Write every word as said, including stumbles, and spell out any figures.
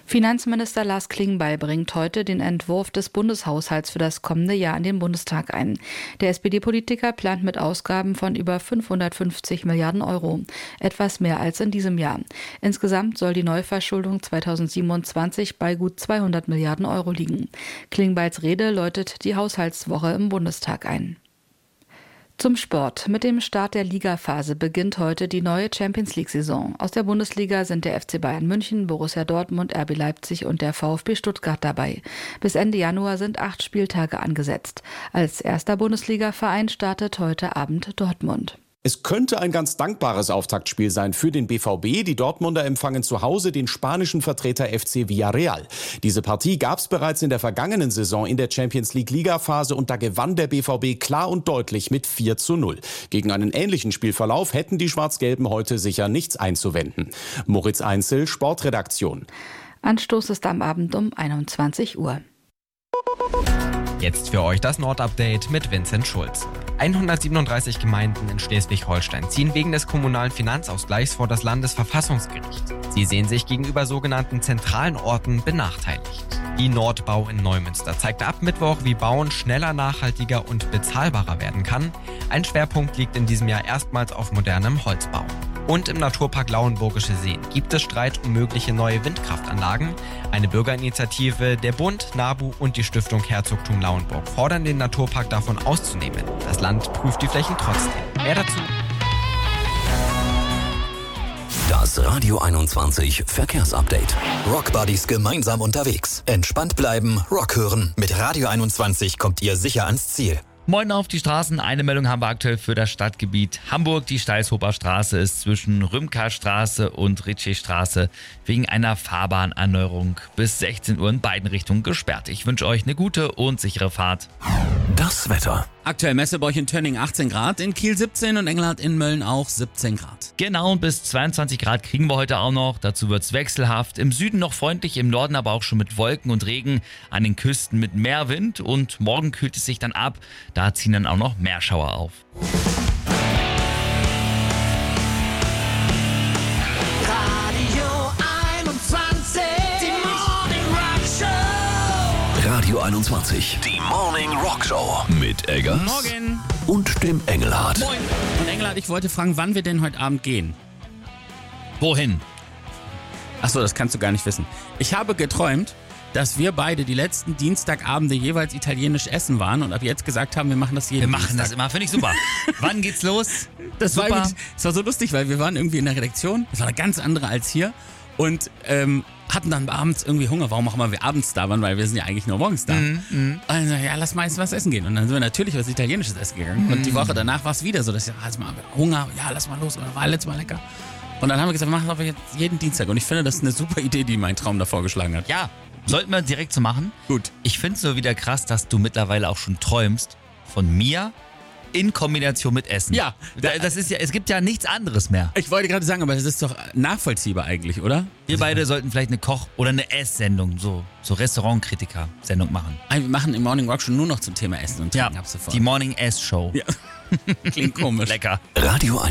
Finanzminister Lars Klingbeil bringt heute den Entwurf des Bundeshaushalts für das kommende Jahr in den Bundestag ein. Der S P D-Politiker plant mit Ausgaben von über fünfhundertfünfzig Milliarden Euro, etwas mehr als in diesem Jahr. Insgesamt soll die Neuverschuldung zweitausendsiebenundzwanzig bei gut zweihundert Milliarden Euro liegen. Klingbeils Rede läutet die Haushaltswoche im Bundestag ein. Zum Sport. Mit dem Start der Ligaphase beginnt heute die neue Champions-League-Saison. Aus der Bundesliga sind der F C Bayern München, Borussia Dortmund, R B Leipzig und der VfB Stuttgart dabei. Bis Ende Januar sind acht Spieltage angesetzt. Als erster Bundesliga-Verein startet heute Abend Dortmund. Es könnte ein ganz dankbares Auftaktspiel sein für den B V B. Die Dortmunder empfangen zu Hause den spanischen Vertreter F C Villarreal. Diese Partie gab es bereits in der vergangenen Saison in der Champions-League-Ligaphase und da gewann der B V B klar und deutlich mit vier zu null. Gegen einen ähnlichen Spielverlauf hätten die Schwarz-Gelben heute sicher nichts einzuwenden. Moritz Einzel, Sportredaktion. Anstoß ist am Abend um einundzwanzig Uhr. Jetzt für euch das Nord-Update mit Vincent Schulz. hundertsiebenunddreißig Gemeinden in Schleswig-Holstein ziehen wegen des kommunalen Finanzausgleichs vor das Landesverfassungsgericht. Sie sehen sich gegenüber sogenannten zentralen Orten benachteiligt. Die Nordbau in Neumünster zeigt ab Mittwoch, wie Bauen schneller, nachhaltiger und bezahlbarer werden kann. Ein Schwerpunkt liegt in diesem Jahr erstmals auf modernem Holzbau. Und im Naturpark Lauenburgische Seen gibt es Streit um mögliche neue Windkraftanlagen. Eine Bürgerinitiative, der Bund, NABU und die Stiftung Herzogtum Lauenburg fordern den Naturpark davon auszunehmen. Das Land prüft die Flächen trotzdem. Mehr dazu. Das Radio einundzwanzig Verkehrsupdate. Rockbuddies gemeinsam unterwegs. Entspannt bleiben, Rock hören. Mit Radio einundzwanzig kommt ihr sicher ans Ziel. Moin auf die Straßen. Eine Meldung haben wir aktuell für das Stadtgebiet Hamburg. Die Steilshofer Straße ist zwischen Rümker-Straße und Ritschie-Straße wegen einer Fahrbahnerneuerung bis sechzehn Uhr in beiden Richtungen gesperrt. Ich wünsche euch eine gute und sichere Fahrt. Das Wetter. Aktuell Messebauch in Tönning achtzehn Grad, in Kiel siebzehn und Engelhardt in Mölln auch siebzehn Grad. Genau, und bis zweiundzwanzig Grad kriegen wir heute auch noch. Dazu wird's wechselhaft. Im Süden noch freundlich, im Norden aber auch schon mit Wolken und Regen. An den Küsten mit mehr Wind und morgen kühlt es sich dann ab. Da ziehen dann auch noch mehr Schauer auf. Radio einundzwanzig, die Morning Rock Show mit Eggers Morgen. Und dem Engelhardt. Moin. Und Engelhardt, ich wollte fragen, wann wir denn heute Abend gehen. Wohin? Achso, das kannst du gar nicht wissen. Ich habe geträumt, dass wir beide die letzten Dienstagabende jeweils italienisch essen waren und ab jetzt gesagt haben, wir machen das jeden Wir machen Dienstag. das immer, finde ich super. Wann geht's los? Das war, Super. irgendwie- das war so lustig, weil wir waren irgendwie in der Redaktion, das war eine ganz andere als hier und ähm, hatten dann abends irgendwie Hunger, warum auch immer wir abends da waren, weil wir sind ja eigentlich nur morgens da. Mhm, Also ja, lass mal jetzt was essen gehen. Und dann sind wir natürlich was Italienisches essen gegangen. Und die Woche danach war es wieder so, dass ich, ah, jetzt mal Hunger, ja, lass mal los, oder war letztes Mal lecker. Und dann haben wir gesagt, wir machen das aber jetzt jeden Dienstag. Und ich finde, das ist eine super Idee, die mein Traum da vorgeschlagen hat. Ja, sollten wir direkt so machen. Gut. Ich finde es so wieder krass, dass du mittlerweile auch schon träumst von mir in Kombination mit Essen. Ja. Da- Das ist ja, es gibt ja nichts anderes mehr. Ich wollte gerade sagen, aber das ist doch nachvollziehbar eigentlich, oder? Wir beide sollten vielleicht eine Koch- oder eine Esssendung, so, so Restaurantkritiker-Sendung machen. Wir machen im Morning Rock schon nur noch zum Thema Essen und Trinken ab sofort. die Morning Ess Show. Ja. Klingt komisch. Lecker. Radio